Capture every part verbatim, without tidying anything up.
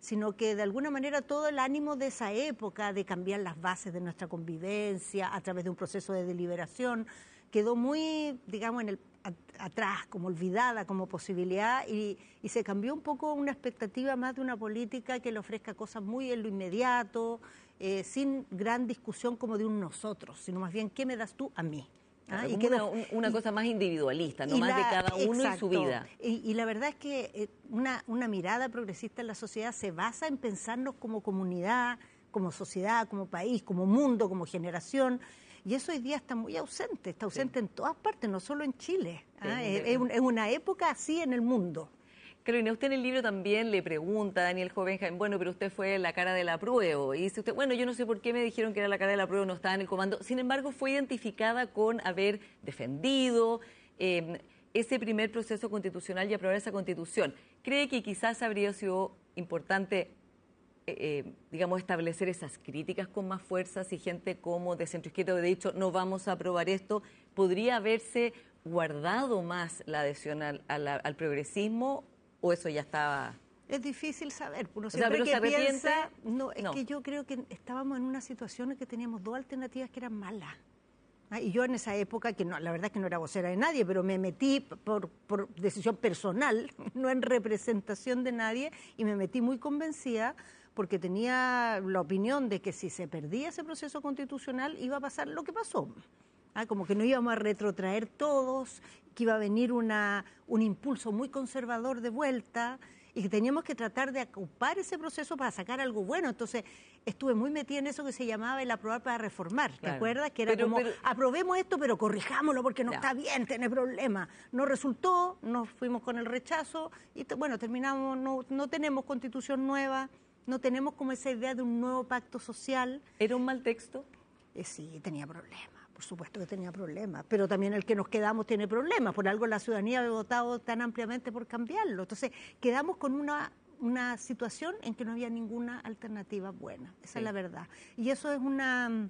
sino que de alguna manera todo el ánimo de esa época, de cambiar las bases de nuestra convivencia a través de un proceso de deliberación, quedó muy, digamos, en el atrás, como olvidada como posibilidad, y, y se cambió un poco una expectativa más de una política que le ofrezca cosas muy en lo inmediato, eh, sin gran discusión como de un nosotros, sino más bien, ¿qué me das tú a mí? Claro, ¿ah? Y quedó, una, una y, cosa más individualista, no más la, de cada uno exacto, y su vida. Y, y la verdad es que eh, una, una mirada progresista en la sociedad se basa en pensarnos como comunidad, como sociedad, como país, como mundo, como generación. Y eso hoy día está muy ausente, está ausente sí. en todas partes, no solo en Chile. ¿ah? Sí, es, es, un, es una época así en el mundo. Carolina, usted en el libro también le pregunta a Daniel Jovenheim, bueno, pero usted fue la cara del apruebo. Y dice usted, bueno, yo no sé por qué me dijeron que era la cara del apruebo, no estaba en el comando. Sin embargo, fue identificada con haber defendido eh, ese primer proceso constitucional y aprobar esa constitución. ¿Cree que quizás habría sido importante Eh, eh, digamos, establecer esas críticas con más fuerza si gente como de centroizquierda de dicho no vamos a aprobar esto, podría haberse guardado más la adhesión al, al, al progresismo o eso ya estaba? Es difícil saber, uno siempre o sea, que piensa, no, es no. que yo creo que estábamos en una situación en que teníamos dos alternativas que eran malas. ¿Ah? Y yo en esa época, que no, la verdad es que no era vocera de nadie, pero me metí por, por decisión personal, no en representación de nadie, y me metí muy convencida porque tenía la opinión de que si se perdía ese proceso constitucional iba a pasar lo que pasó. ¿Ah? Como que no íbamos a retrotraer todos, que iba a venir una, un impulso muy conservador de vuelta y que teníamos que tratar de ocupar ese proceso para sacar algo bueno. Entonces estuve muy metida en eso que se llamaba el aprobar para reformar, ¿te claro. acuerdas? Que era pero, como, pero... aprobemos esto, pero corrijámoslo porque no, no. está bien, tiene problemas. No resultó, nos fuimos con el rechazo y bueno, terminamos, no, no tenemos constitución nueva, no tenemos como esa idea de un nuevo pacto social. ¿Era un mal texto? Eh, sí, tenía problemas. Por supuesto que tenía problemas, pero también el que nos quedamos tiene problemas, por algo la ciudadanía había votado tan ampliamente por cambiarlo. Entonces, quedamos con una, una situación en que no había ninguna alternativa buena, esa sí. es la verdad. Y eso es una,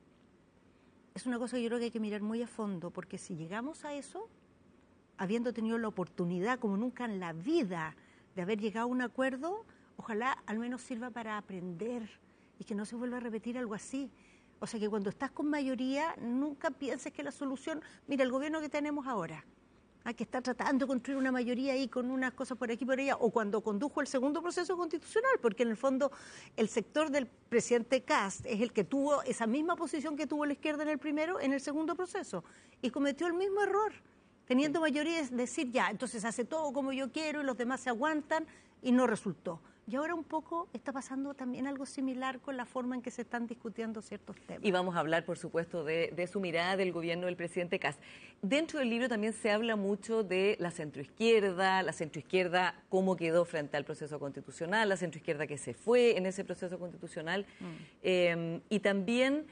es una cosa que yo creo que hay que mirar muy a fondo, porque si llegamos a eso, habiendo tenido la oportunidad, como nunca en la vida, de haber llegado a un acuerdo, ojalá al menos sirva para aprender y que no se vuelva a repetir algo así. O sea, que cuando estás con mayoría, nunca pienses que la solución... Mira, el gobierno que tenemos ahora, ¿ah? que está tratando de construir una mayoría ahí con unas cosas por aquí y por allá, o cuando condujo el segundo proceso constitucional, porque en el fondo el sector del presidente Kast es el que tuvo esa misma posición que tuvo la izquierda en el primero, en el segundo proceso, y cometió el mismo error, teniendo mayoría, es decir, ya, entonces hace todo como yo quiero y los demás se aguantan, y no resultó. Y ahora un poco está pasando también algo similar con la forma en que se están discutiendo ciertos temas. Y vamos a hablar, por supuesto, de, de su mirada del gobierno del presidente Kast. Dentro del libro también se habla mucho de la centroizquierda, la centroizquierda cómo quedó frente al proceso constitucional, la centroizquierda que se fue en ese proceso constitucional. Mm. Eh, y también...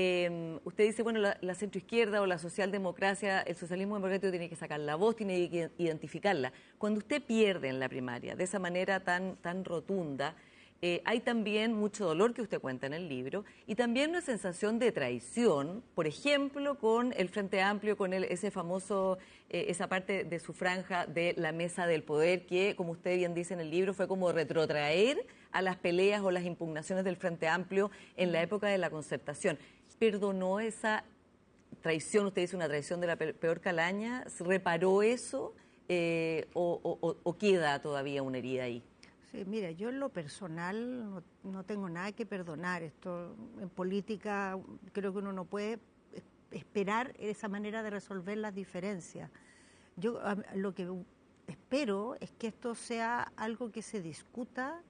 Eh, usted dice, bueno, la, la centroizquierda o la socialdemocracia, el socialismo democrático tiene que sacar la voz, tiene que identificarla. Cuando usted pierde en la primaria de esa manera tan, tan rotunda, eh, hay también mucho dolor que usted cuenta en el libro y también una sensación de traición, por ejemplo, con el Frente Amplio, con el, ese famoso, eh, esa parte de su franja de la mesa del poder que, como usted bien dice en el libro, fue como retrotraer a las peleas o las impugnaciones del Frente Amplio en la época de la concertación. ¿Perdonó esa traición? Usted dice una traición de la peor calaña. ¿Reparó eso eh, o, o, o queda todavía una herida ahí? Sí, mira, yo en lo personal no, no tengo nada que perdonar. Esto en política creo que uno no puede esperar esa manera de resolver las diferencias. Yo lo que espero es que esto sea algo que se discuta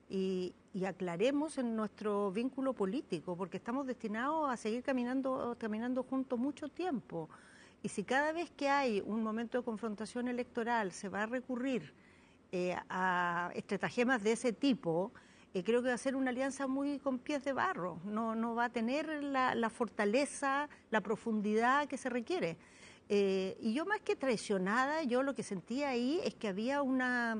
y, y aclaremos en nuestro vínculo político, porque estamos destinados a seguir caminando, caminando juntos mucho tiempo. Y si cada vez que hay un momento de confrontación electoral se va a recurrir eh, a estratagemas de ese tipo, eh, creo que va a ser una alianza muy con pies de barro, no, no va a tener la, la fortaleza, la profundidad que se requiere. Eh, y yo más que traicionada, yo lo que sentía ahí es que había una...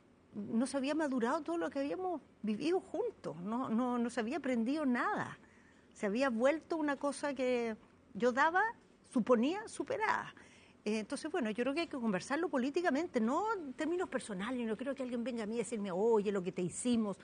no se había madurado todo lo que habíamos vivido juntos, no, no, no se había aprendido nada, se había vuelto una cosa que yo daba, suponía superada. Eh, entonces, bueno, yo creo que hay que conversarlo políticamente, no en términos personales, no creo que alguien venga a mí a decirme, oye, lo que te hicimos,